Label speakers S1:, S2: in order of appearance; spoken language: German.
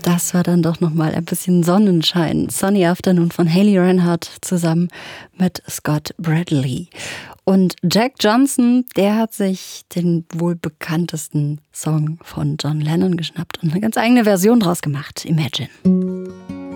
S1: Das war dann doch nochmal ein bisschen Sonnenschein. Sunny Afternoon von Hayley Reinhardt zusammen mit Scott Bradley. Und Jack Johnson, der hat sich den wohl bekanntesten Song von John Lennon geschnappt und eine ganz eigene Version draus gemacht. Imagine.